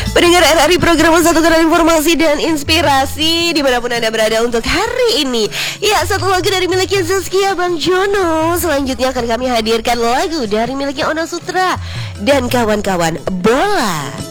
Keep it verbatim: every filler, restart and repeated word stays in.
Pendengar R R I, program Satukan Informasi dan Inspirasi dimanapun Anda berada untuk hari ini. Ya, satu lagu dari miliknya Zaskia Bang Jono. Selanjutnya akan kami hadirkan lagu dari miliknya Ona Sutra dan kawan-kawan, Bola.